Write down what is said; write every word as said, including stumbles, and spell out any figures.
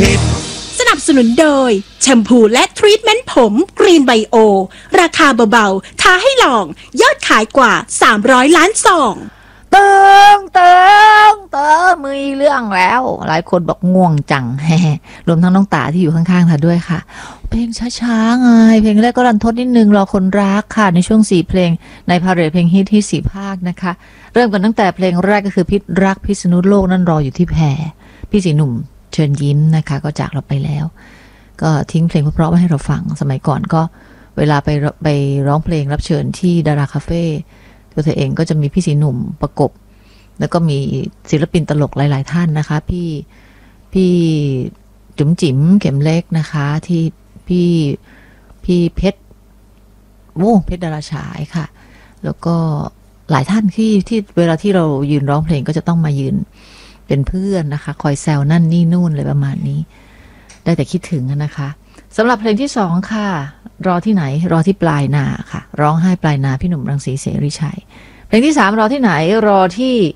ฮิตสนับสนุนโดยแชมพูและทรีทเมนต์ผมกรีนไบโอราคาเบาๆท้าให้ลองยอดขายกว่าสามร้อยล้านซองเติงเติงเติงมีเรื่องแล้วหลายคนบอกง่วงจังแฮรวมทั้งน้องตาที่อยู่ข้างๆเธอด้วยค่ะเพลงช้าๆไงเพลงแรกก็รันทดนิดนึงรอคนรักค่ะในช่วงสี่เพลงในพาเหรดเพลงฮิตที่สี่ภาคนะคะเริ่มกันตั้งแต่เพลงแรกก็คือพิษรักพิษณุโลกนั่นรออยู่ที่แพรพี่สีหนุ่มเชิญยิ้มนะคะก็จากเราไปแล้วก็ทิ้งเพลงเพราะๆไว้ให้เราฟังสมัยก่อนก็เวลาไปไปร้องเพลงรับเชิญที่ดาราคาเฟ่ตัวเธอเองก็จะมีพี่สีหนุ่มประกบแล้วก็มีศิลปินตลกหลายๆท่านนะคะพี่พี่จุ๋มจิ๋มเข็มเล็กนะคะที่พี่พี่เพชรโว้เพชรดาราฉายค่ะแล้วก็หลายท่านที่ที่เวลาที่เรายืนร้องเพลงก็จะต้องมายืนเป็นเพื่อนนะคะคอยแซวนั่นนี่นู่นอะไรประมาณนี้ได้แต่คิดถึงนะคะสำหรับเพลงที่สองค่ะรอที่ไหนรอที่ปลายนาค่ะร้องไห้ปลายนาพี่หนุ่มรังสีเสรีชัยเพลงที่สามรอที่ไหนรอที่